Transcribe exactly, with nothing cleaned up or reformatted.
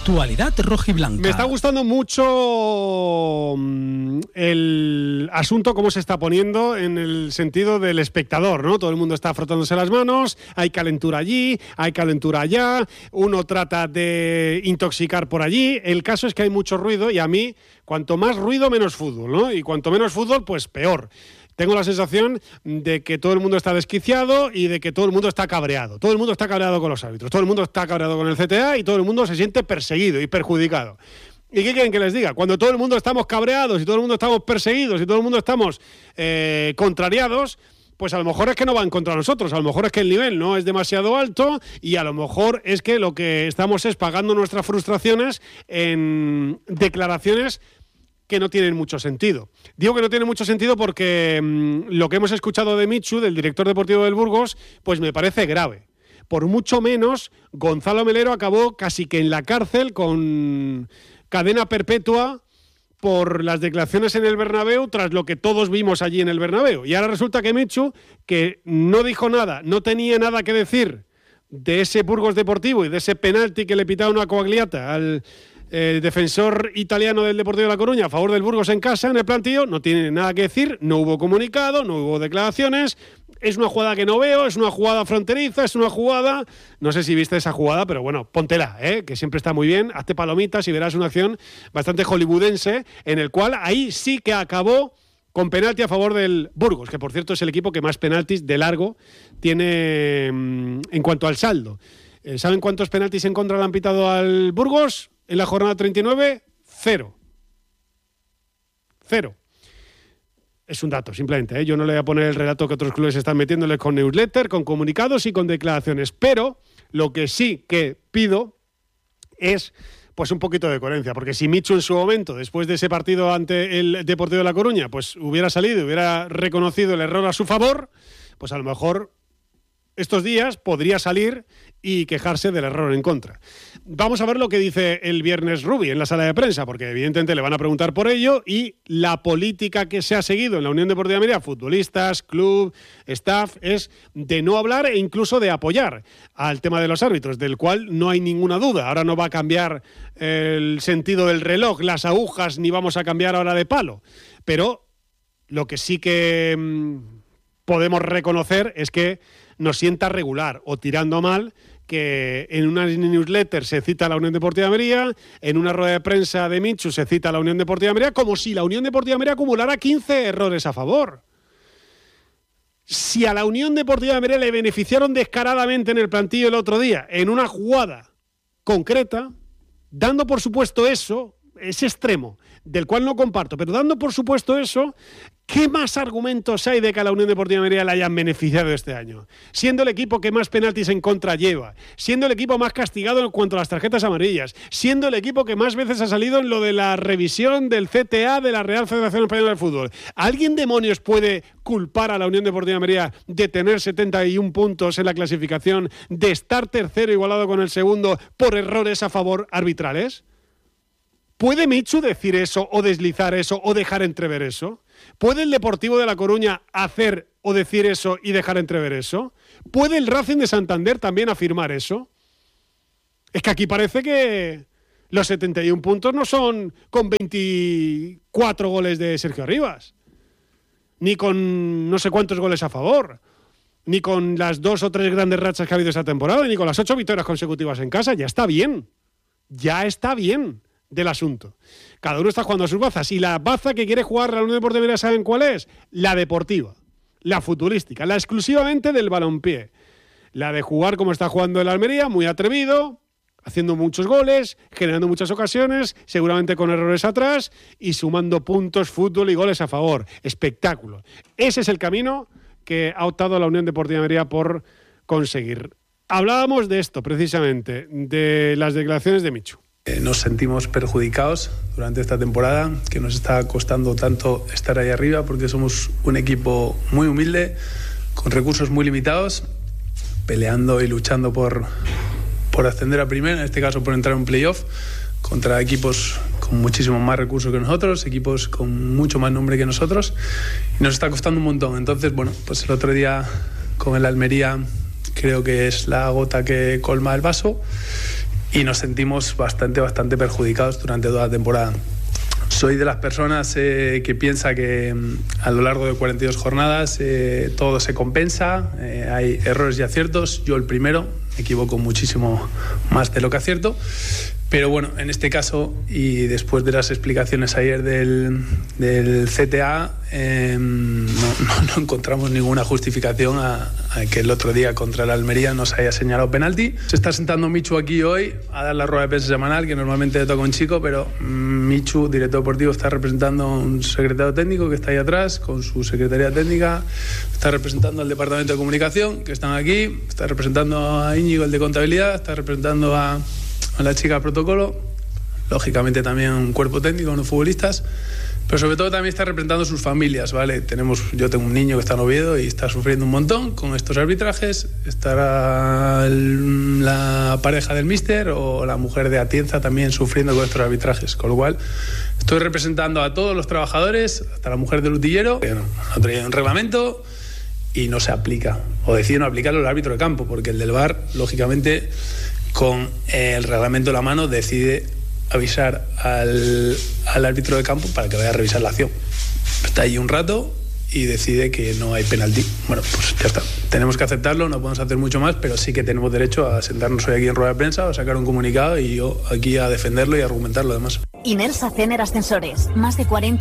Actualidad rojiblanca. Me está gustando mucho el asunto, cómo se está poniendo en el sentido del espectador, ¿no? Todo el mundo está frotándose las manos, hay calentura allí, hay calentura allá, uno trata de intoxicar por allí. El caso es que hay mucho ruido y a mí, cuanto más ruido, menos fútbol, ¿no? Y cuanto menos fútbol, pues peor. Tengo la sensación de que todo el mundo está desquiciado y de que todo el mundo está cabreado. Todo el mundo está cabreado con los árbitros, todo el mundo está cabreado con el C T A y todo el mundo se siente perseguido y perjudicado. ¿Y qué quieren que les diga? Cuando todo el mundo estamos cabreados y todo el mundo estamos perseguidos y todo el mundo estamos eh, contrariados, pues a lo mejor es que no van contra nosotros, a lo mejor es que el nivel no es demasiado alto y a lo mejor es que lo que estamos es pagando nuestras frustraciones en declaraciones que no tienen mucho sentido. Digo que no tiene mucho sentido porque mmm, lo que hemos escuchado de Michu, del director deportivo del Burgos, pues me parece grave. Por mucho menos, Gonzalo Melero acabó casi que en la cárcel con cadena perpetua por las declaraciones en el Bernabéu, tras lo que todos vimos allí en el Bernabéu. Y ahora resulta que Michu, que no dijo nada, no tenía nada que decir de ese Burgos Deportivo y de ese penalti que le pitaron a Coagliata al el defensor italiano del Deportivo de La Coruña a favor del Burgos en casa, en el plantío, no tiene nada que decir, no hubo comunicado, no hubo declaraciones, es una jugada que no veo, es una jugada fronteriza, es una jugada, no sé si viste esa jugada, pero bueno, póntela, ¿eh? Que siempre está muy bien, hazte palomitas y verás una acción bastante hollywoodense, en el cual ahí sí que acabó con penalti a favor del Burgos, que por cierto es el equipo que más penaltis de largo tiene en cuanto al saldo. ¿Saben cuántos penaltis en contra le han pitado al Burgos? En la jornada treinta y nueve, cero. Cero. Es un dato, simplemente, ¿eh? Yo no le voy a poner el relato que otros clubes están metiéndole con newsletter, con comunicados y con declaraciones. Pero lo que sí que pido es pues un poquito de coherencia. Porque si Michu en su momento, después de ese partido ante el Deportivo de La Coruña, pues hubiera salido y hubiera reconocido el error a su favor, pues a lo mejor estos días podría salir y quejarse del error en contra. Vamos a ver lo que dice el viernes Rubi en la sala de prensa, porque evidentemente le van a preguntar por ello, y la política que se ha seguido en la Unión Deportiva Almería, futbolistas, club, staff, es de no hablar e incluso de apoyar al tema de los árbitros, del cual no hay ninguna duda. Ahora no va a cambiar el sentido del reloj, las agujas, ni vamos a cambiar ahora de palo. Pero lo que sí que mmm, podemos reconocer es que nos sienta regular o tirando mal que en una newsletter se cita a la Unión Deportiva Almería, en una rueda de prensa de Michu se cita a la Unión Deportiva Almería, como si la Unión Deportiva Almería acumulara quince errores a favor. Si a la Unión Deportiva Almería le beneficiaron descaradamente en el plantillo el otro día, en una jugada concreta, dando por supuesto eso, ese extremo, del cual no comparto, pero dando por supuesto eso, ¿qué más argumentos hay de que a la Unión Deportiva Almería le hayan beneficiado este año? Siendo el equipo que más penaltis en contra lleva, siendo el equipo más castigado en cuanto a las tarjetas amarillas, siendo el equipo que más veces ha salido en lo de la revisión del C T A de la Real Federación Española de Fútbol. ¿Alguien demonios puede culpar a la Unión Deportiva Almería de tener setenta y un puntos en la clasificación, de estar tercero igualado con el segundo por errores a favor arbitrales? ¿Puede Michu decir eso o deslizar eso o dejar entrever eso? ¿Puede el Deportivo de La Coruña hacer o decir eso y dejar entrever eso? ¿Puede el Racing de Santander también afirmar eso? Es que aquí parece que los setenta y un puntos no son con veinticuatro goles de Sergio Arribas, ni con no sé cuántos goles a favor, ni con las dos o tres grandes rachas que ha habido esta temporada, ni con las ocho victorias consecutivas en casa. Ya está bien, ya está bien del asunto. Cada uno está jugando a sus bazas y la baza que quiere jugar la Unión Deportiva Almería, ¿saben cuál es? La deportiva, la futbolística, la exclusivamente del balompié. La de jugar como está jugando el Almería, muy atrevido, haciendo muchos goles, generando muchas ocasiones, seguramente con errores atrás y sumando puntos, fútbol y goles a favor. Espectáculo. Ese es el camino que ha optado la Unión Deportiva Almería por conseguir. Hablábamos de esto precisamente, de las declaraciones de Michu. Nos sentimos perjudicados durante esta temporada, que nos está costando tanto estar ahí arriba, porque somos un equipo muy humilde, con recursos muy limitados, peleando y luchando por, por ascender a primera, en este caso por entrar en un playoff, contra equipos con muchísimo más recursos que nosotros, equipos con mucho más nombre que nosotros, y nos está costando un montón. Entonces, bueno, pues el otro día con el Almería creo que es la gota que colma el vaso. y nos sentimos bastante, bastante perjudicados durante toda la temporada. Soy de las personas eh, que piensa que a lo largo de cuarenta y dos jornadas eh, todo se compensa, eh, hay errores y aciertos, yo el primero, me equivoco muchísimo más de lo que acierto, pero bueno, en este caso y después de las explicaciones ayer del, del C T A, eh, no, no, no encontramos ninguna justificación a, a que el otro día contra el Almería nos haya señalado penalti. Se está sentando Michu aquí hoy a dar la rueda de prensa semanal, que normalmente le toca un chico, pero Michu, director deportivo, está representando a un secretario técnico que está ahí atrás, con su secretaría técnica, está representando al departamento de comunicación, que están aquí, está representando a Íñigo, el de contabilidad, está representando a a la chica de protocolo, lógicamente también un cuerpo técnico, unos futbolistas, pero sobre todo también está representando sus familias, ¿vale? Tenemos, yo tengo un niño que está en Oviedo y está sufriendo un montón con estos arbitrajes, estará el, la pareja del míster o la mujer de Atienza también sufriendo con estos arbitrajes, con lo cual estoy representando a todos los trabajadores, hasta la mujer del utillero, que no, ha traído un reglamento y no se aplica, o decide no aplicarlo el árbitro de campo, porque el del V A R, lógicamente, con el reglamento en la mano, decide avisar al, al árbitro de campo para que vaya a revisar la acción. Está ahí un rato y decide que no hay penalti. Bueno, pues ya está. Tenemos que aceptarlo, no podemos hacer mucho más, pero sí que tenemos derecho a sentarnos hoy aquí en rueda de prensa, a sacar un comunicado y yo aquí a defenderlo y a argumentarlo además. Inersa Cener Ascensores, más de cuarenta